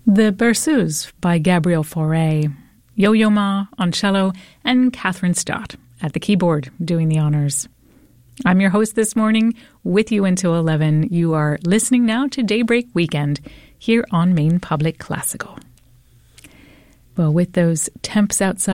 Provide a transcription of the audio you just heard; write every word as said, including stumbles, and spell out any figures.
The Berceuse by Gabriel Fauré, Yo-Yo Ma on cello, and Catherine Stott at the keyboard doing the honors. I'm your host this morning, with you until eleven. You are listening now to Daybreak Weekend here on Maine Public Classical. Well, with those temps outside